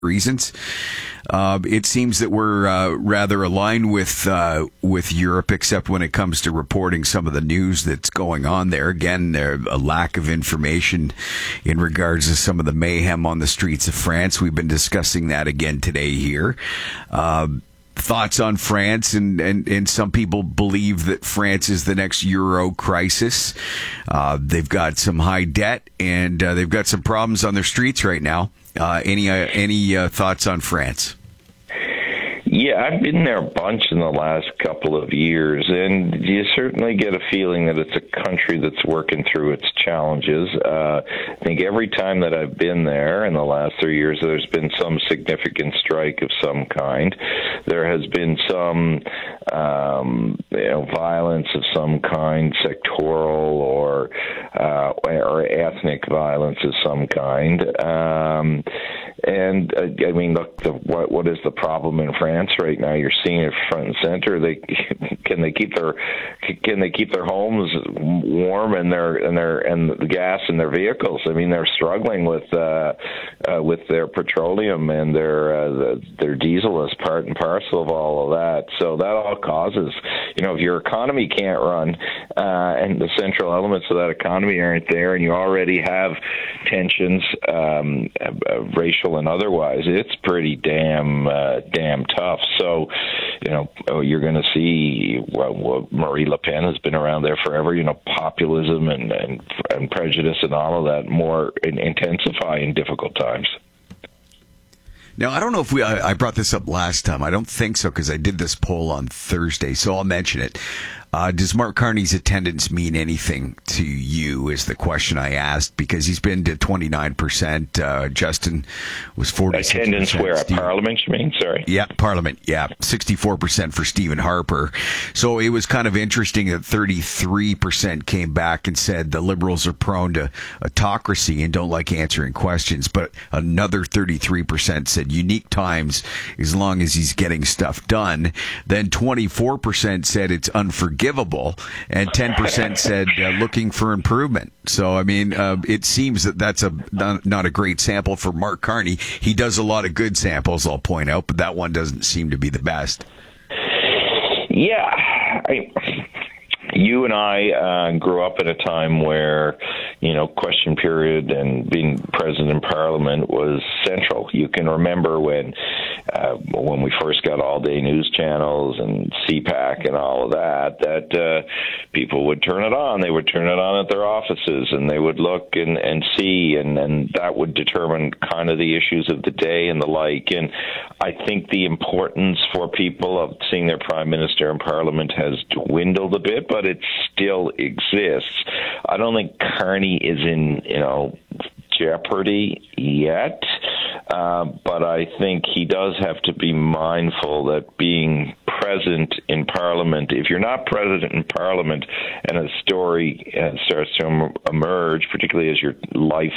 reasons. It seems that we're rather aligned with Europe, except when it comes to reporting some of the news that's going on there. Again, there's a lack of information in regards to some of the mayhem on the streets of France. We've been discussing that again today here. Thoughts on France, and some people believe that France is the next Euro crisis. They've got some high debt, and they've got some problems on their streets right now. Any thoughts on France? Yeah, I've been there a bunch in the last couple of years, and you certainly get a feeling that it's a country that's working through its challenges. I think every time that I've been there in the last 3 years, there's been some significant strike of some kind. There has been some violence of some kind, sectoral or ethnic violence of some kind. I mean, look, what is the problem in France right now? You're seeing it front and center. Can they keep their homes warm and the gas in their vehicles? I mean, they're struggling with their petroleum and their diesel as part and parcel of all of that. So that all causes, if your economy can't run and the central elements of that economy aren't there, and you already have tensions, racial and otherwise, it's pretty damn tough. So, you're going to see Marie Le Pen has been around there forever. Populism and prejudice and all of that more intensify in difficult times. Now, I don't know if I brought this up last time. I don't think so, because I did this poll on Thursday, so I'll mention it. Does Mark Carney's attendance mean anything to you, is the question I asked, because he's been to 29%. Justin was 46%. Attendance where? At Parliament, you mean? Sorry. Yeah, Parliament, yeah. 64% for Stephen Harper. So it was kind of interesting that 33% came back and said the Liberals are prone to autocracy and don't like answering questions. But another 33% said unique times as long as he's getting stuff done. Then 24% said it's unforgivable. And 10% said looking for improvement. So, I mean, it seems that that's not a great sample for Mark Carney. He does a lot of good samples, I'll point out, but that one doesn't seem to be the best. Yeah. You and I grew up at a time where, question period and being present in Parliament was central. You can remember when we first got all-day news channels and CPAC and all of that people would turn it on. They would turn it on at their offices, and they would look and see, and that would determine kind of the issues of the day and the like. And I think the importance for people of seeing their Prime Minister in Parliament has dwindled a bit, but it still exists. I don't think Carney is in, jeopardy yet, but I think he does have to be mindful that being present in Parliament, if you're not present in Parliament and a story starts to emerge, particularly as your life,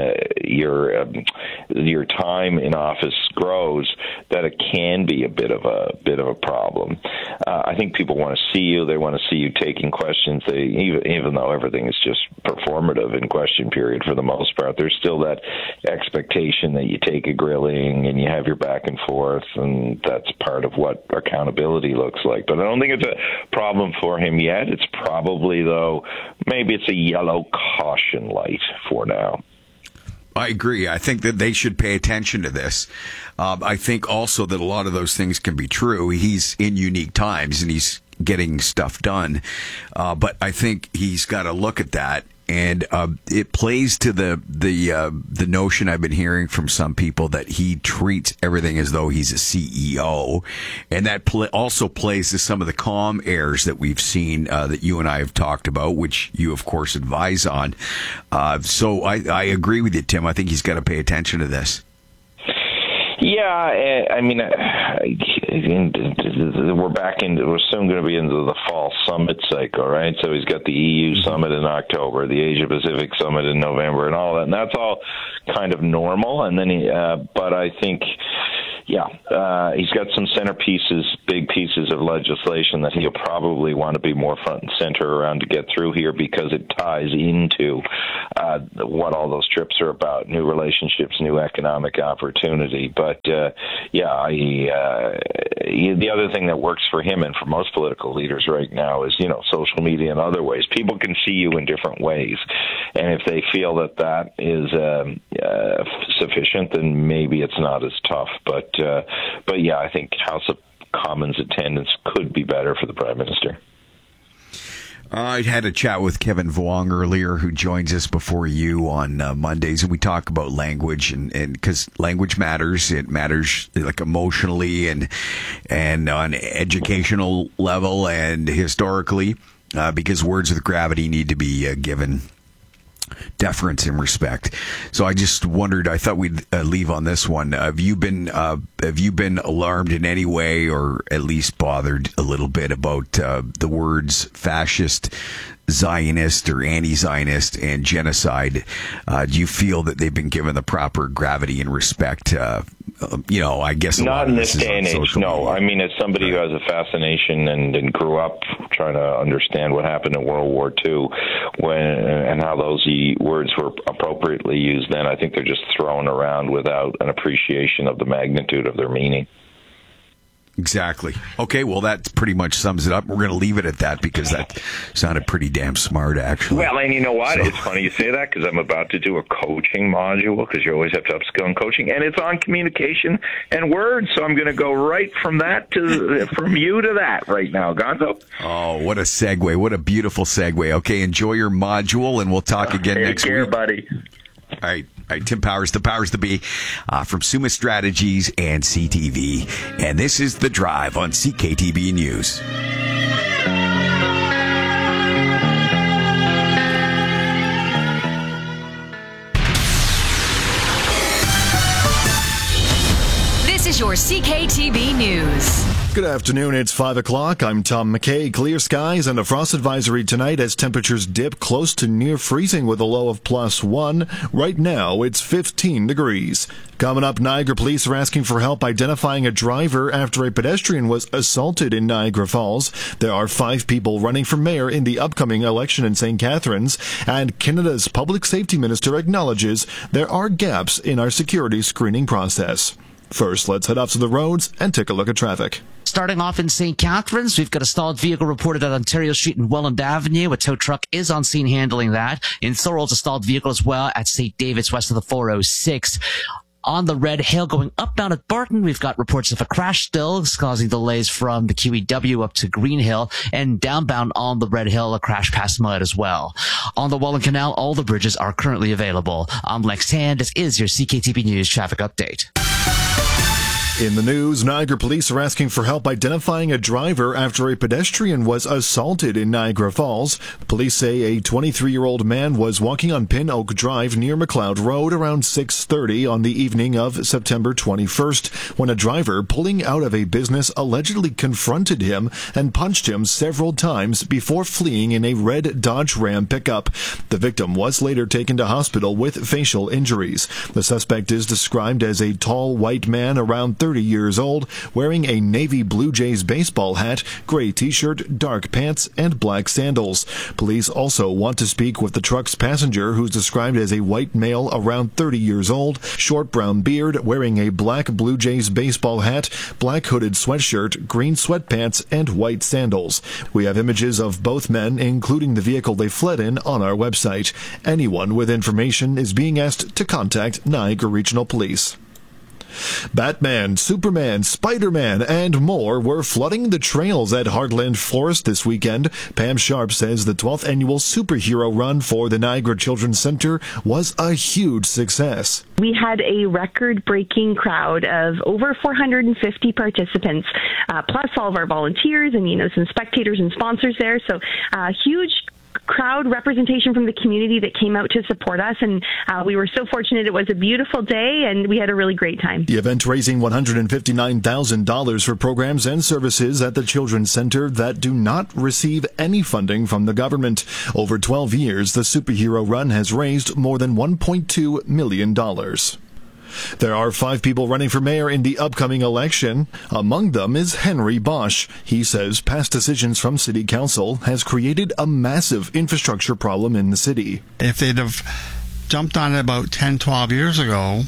your time in office grows, that it can be a bit of a problem. I think people want to see you. They want to see you taking questions. Even though everything is just performative in question period for the most part, there's still that expectation that you take a grilling and you have your back and forth, and that's part of what accountability looks like. But I don't think it's a problem for him yet. It's probably, though, maybe it's a yellow caution light for now. I agree. I think that they should pay attention to this. I think also that a lot of those things can be true. He's in unique times and he's getting stuff done. But I think he's got to look at that. And it plays to the notion I've been hearing from some people that he treats everything as though he's a CEO, and that also plays to some of the calm airs that we've seen that you and I have talked about, which you of course advise on. So I agree with you, Tim. I think he's got to pay attention to this. Yeah, I mean, we're soon going to be into the fall summit cycle, right? So he's got the EU summit in October, the Asia Pacific summit in November, and all that, and that's all kind of normal. And then, but I think he's got some big pieces of legislation that he'll probably want to be more front and center around to get through here, because it ties into what all those trips are about: new relationships, new economic opportunity. But the other thing that works for him and for most political leaders right now is, social media and other ways. People can see you in different ways, and if they feel that is sufficient, then maybe it's not as tough. But I think House of Commons attendance could be better for the Prime Minister. I had a chat with Kevin Vuong earlier, who joins us before you on Mondays, and we talk about language, and because language matters. It matters like emotionally and on educational level and historically, because words with gravity need to be given deference and respect. So I just wondered, I thought we'd leave on this one. Have you been alarmed in any way, or at least bothered a little bit about the words fascist, Zionist, or anti-Zionist, and genocide? Do you feel that they've been given the proper gravity and respect? I guess not in this day and age. No, I mean, as somebody who has a fascination and grew up trying to understand what happened in World War II, and how those words were appropriately used then, I think they're just thrown around without an appreciation of the magnitude of their meaning. Exactly. Okay, well, that pretty much sums it up. We're going to leave it at that, because that sounded pretty damn smart, actually. Well, and you know what? It's funny you say that, because I'm about to do a coaching module, because you always have to upskill in coaching, and it's on communication and words. So I'm going to go right from you to that right now, Gonzo. Oh, what a segue. What a beautiful segue. Okay, enjoy your module, and we'll talk again next week. Take care, buddy. All right, Tim Powers, the powers to be, from Summa Strategies and CTV. And this is The Drive on CKTB News. This is your CKTB News. Good afternoon, it's 5 o'clock. I'm Tom McKay. Clear skies and a frost advisory tonight as temperatures dip close to near freezing with a low of +1. Right now, it's 15 degrees. Coming up, Niagara police are asking for help identifying a driver after a pedestrian was assaulted in Niagara Falls. There are 5 people running for mayor in the upcoming election in St. Catharines, and Canada's public safety minister acknowledges there are gaps in our security screening process. First, let's head up to the roads and take a look at traffic. Starting off in St. Catharines, we've got a stalled vehicle reported at Ontario Street and Welland Avenue. A tow truck is on scene handling that. In Thorold's, a stalled vehicle as well at St. David's west of the 406. On the Red Hill going upbound at Barton, we've got reports of a crash still causing delays from the QEW up to Green Hill, and downbound on the Red Hill, a crash past Mud as well. On the Welland Canal, all the bridges are currently available. I'm Lex Hand. This is your CKTB News traffic update. In the news, Niagara police are asking for help identifying a driver after a pedestrian was assaulted in Niagara Falls. Police say a 23-year-old man was walking on Pin Oak Drive near McLeod Road around 6:30 on the evening of September 21st when a driver pulling out of a business allegedly confronted him and punched him several times before fleeing in a red Dodge Ram pickup. The victim was later taken to hospital with facial injuries. The suspect is described as a tall white man around 30 years old, wearing a navy Blue Jays baseball hat, gray t-shirt, dark pants, and black sandals. Police also want to speak with the truck's passenger, who's described as a white male around 30 years old, short brown beard, wearing a black Blue Jays baseball hat, black hooded sweatshirt, green sweatpants, and white sandals. We have images of both men, including the vehicle they fled in, on our website. Anyone with information is being asked to contact Niagara Regional Police. Batman, Superman, Spider-Man, and more were flooding the trails at Heartland Forest this weekend. Pam Sharp says the 12th annual superhero run for the Niagara Children's Center was a huge success. We had a record-breaking crowd of over 450 participants, plus all of our volunteers and, some spectators and sponsors there. So huge crowd representation from the community that came out to support us, and we were so fortunate. It was a beautiful day, and we had a really great time. The event raising $159,000 for programs and services at the Children's Center that do not receive any funding from the government. Over 12 years, the superhero run has raised more than $1.2 million. There are 5 people running for mayor in the upcoming election. Among them is Henry Bosch. He says past decisions from city council has created a massive infrastructure problem in the city. If they'd have jumped on it about 10, 12 years ago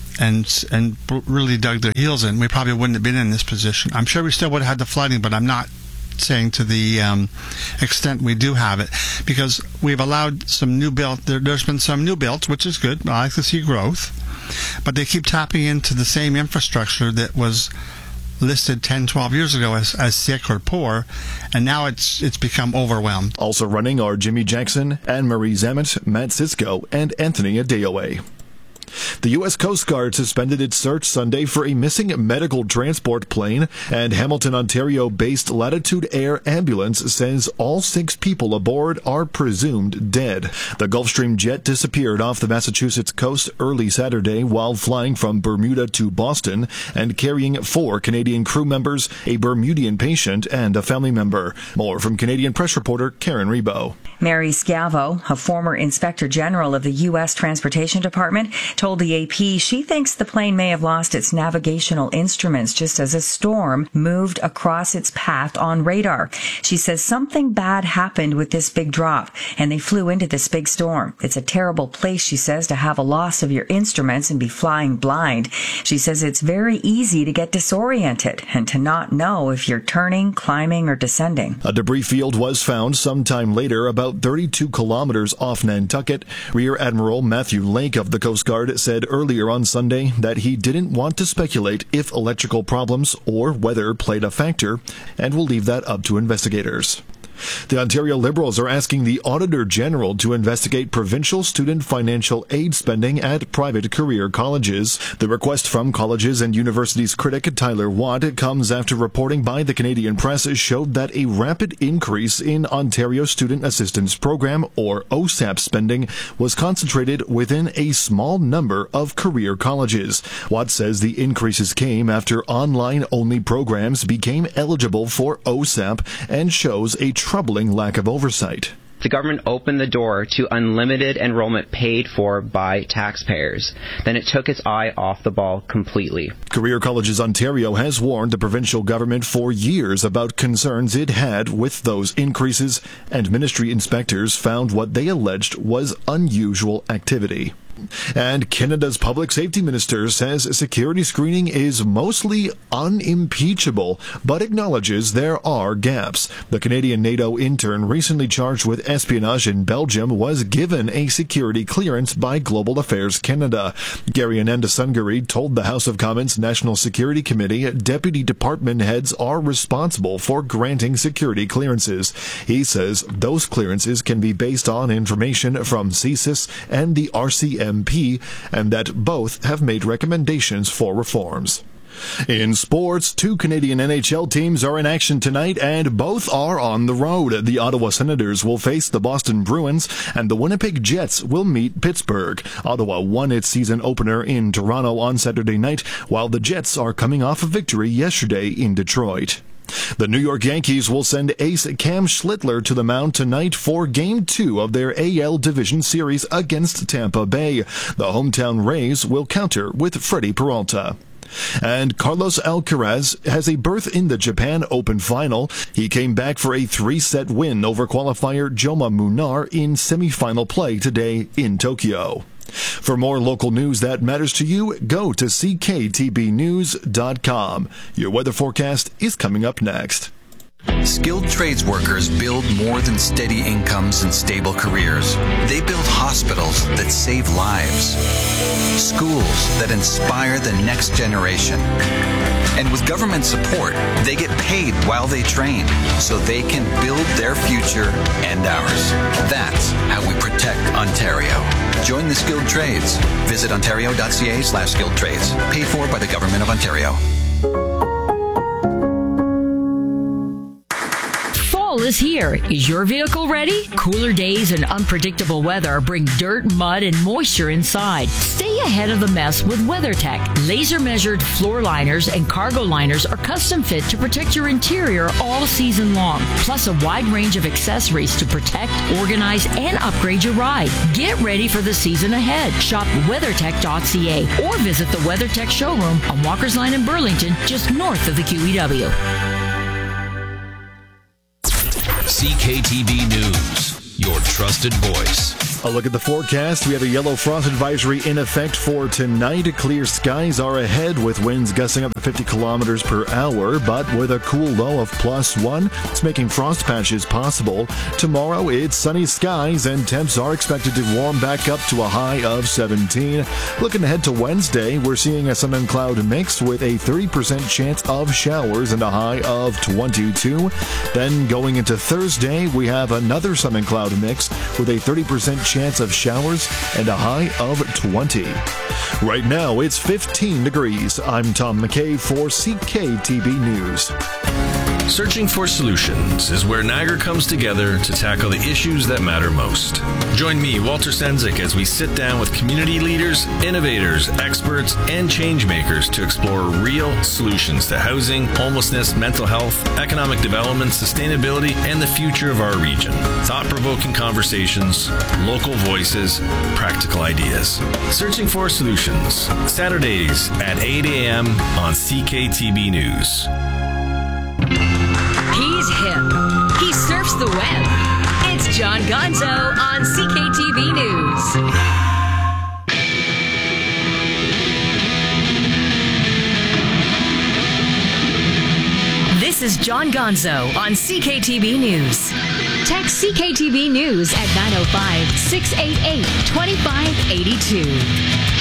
and really dug their heels in, we probably wouldn't have been in this position. I'm sure we still would have had the flooding, but I'm not saying to the extent we do have it, because we've allowed some new build. There's been some new builds, which is good. I like to see growth, but they keep tapping into the same infrastructure that was listed 10, 12 years ago as sick or poor, and now it's become overwhelmed. Also running are Jimmy Jackson, Anne-Marie Zamet, Matt Sisko, and Anthony Adeoye. The U.S. Coast Guard suspended its search Sunday for a missing medical transport plane, and Hamilton, Ontario-based Latitude Air Ambulance says all 6 people aboard are presumed dead. The Gulfstream jet disappeared off the Massachusetts coast early Saturday while flying from Bermuda to Boston and carrying 4 Canadian crew members, a Bermudian patient, and a family member. More from Canadian Press reporter Karen Rebo. Mary Scavo, a former Inspector General of the U.S. Transportation Department, told the AP she thinks the plane may have lost its navigational instruments just as a storm moved across its path on radar. She says something bad happened with this big drop, and they flew into this big storm. It's a terrible place, she says, to have a loss of your instruments and be flying blind. She says it's very easy to get disoriented and to not know if you're turning, climbing, or descending. A debris field was found sometime later, about 32 kilometers off Nantucket. Rear Admiral Matthew Lake of the Coast Guard said earlier on Sunday that he didn't want to speculate if electrical problems or weather played a factor, and will leave that up to investigators. The Ontario Liberals are asking the Auditor General to investigate provincial student financial aid spending at private career colleges. The request from Colleges and Universities critic Tyler Watt comes after reporting by the Canadian Press showed that a rapid increase in Ontario Student Assistance Program, or OSAP, spending was concentrated within a small number of career colleges. Watt says the increases came after online-only programs became eligible for OSAP and shows a troubling lack of oversight. The government opened the door to unlimited enrollment paid for by taxpayers. Then it took its eye off the ball completely. Career Colleges Ontario has warned the provincial government for years about concerns it had with those increases, and ministry inspectors found what they alleged was unusual activity. And Canada's public safety minister says security screening is mostly unimpeachable, but acknowledges there are gaps. The Canadian NATO intern recently charged with espionage in Belgium was given a security clearance by Global Affairs Canada. Gary Anandasunguri told the House of Commons National Security Committee deputy department heads are responsible for granting security clearances. He says those clearances can be based on information from CSIS and the RCMP, and that both have made recommendations for reforms. In sports, 2 Canadian NHL teams are in action tonight, and both are on the road. The Ottawa Senators will face the Boston Bruins, and the Winnipeg Jets will meet Pittsburgh. Ottawa won its season opener in Toronto on Saturday night, while the Jets are coming off a victory yesterday in Detroit. The New York Yankees will send ace Cam Schlittler to the mound tonight for Game 2 of their AL Division Series against Tampa Bay. The hometown Rays will counter with Freddie Peralta. And Carlos Alcaraz has a berth in the Japan Open final. He came back for a 3-set win over qualifier Joma Munar in semifinal play today in Tokyo. For more local news that matters to you, go to cktbnews.com. Your weather forecast is coming up next. Skilled trades workers build more than steady incomes and stable careers. They build hospitals that save lives, schools that inspire the next generation. And with government support, they get paid while they train so they can build their future and ours. That's how we protect Ontario. Join the skilled trades. Visit ontario.ca/skilled trades. Paid for by the Government of Ontario. is here. Is your vehicle ready? Cooler days and unpredictable weather bring dirt, mud, and moisture inside. Stay ahead of the mess with WeatherTech. Laser-measured floor liners and cargo liners are custom fit to protect your interior all season long. Plus a wide range of accessories to protect, organize, and upgrade your ride. Get ready for the season ahead. Shop WeatherTech.ca or visit the WeatherTech showroom on Walker's Line in Burlington, just north of the QEW. CKTB News, your trusted voice. A look at the forecast. We have a yellow frost advisory in effect for tonight. Clear skies are ahead with winds gusting up to 50 kilometers per hour, but with a cool low of +1, it's making frost patches possible. Tomorrow, it's sunny skies and temps are expected to warm back up to a high of 17. Looking ahead to Wednesday, we're seeing a sun and cloud mix with a 30% chance of showers and a high of 22. Then going into Thursday, we have another sun and cloud mix with a 30% chance of showers and a high of 20. Right now, it's 15 degrees. I'm Tom McKay for CKTB News. Searching for Solutions is where Niagara comes together to tackle the issues that matter most. Join me, Walter Sendzik, as we sit down with community leaders, innovators, experts, and change makers to explore real solutions to housing, homelessness, mental health, economic development, sustainability, and the future of our region. Thought-provoking conversations, local voices, practical ideas. Searching for Solutions, Saturdays at 8 a.m. on CKTB News. He's hip. He surfs the web. It's John Gonzo on CKTV News. This is John Gonzo on CKTV News. Text CKTV News at 905-688-2582.